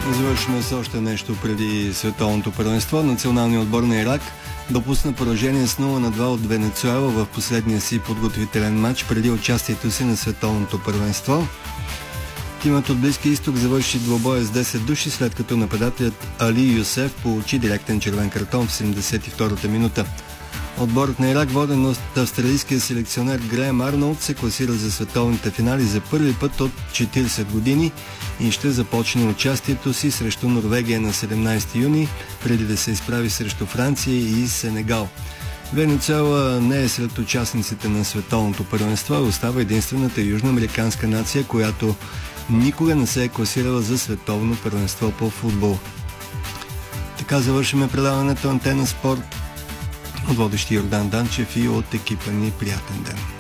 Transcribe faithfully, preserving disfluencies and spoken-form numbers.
Завършваме с още нещо преди световното първенство. Националният отбор на Ирак допусна поражение с нула на два от Венецуела в последния си подготвителен матч преди участието си на световното първенство. Тимът от Близкия изток завърши двобоя с десет души, след като нападателят Али Юсеф получи директен червен картон в седемдесет и втората минута. Отборът на Ирак, воден от австралийския селекционер Греъм Арнолд, се класира за световните финали за първи път от четиридесет години и ще започне участието си срещу Норвегия на седемнадесети юни, преди да се изправи срещу Франция и Сенегал. Венецуела не е сред участниците на световното първенство, а остава единствената южноамериканска нация, която никога не се е класирала за световно първенство по футбол. Така завършваме предаването Антена Спорт от водещи Йордан Данчев и от екипа ни. Приятен ден!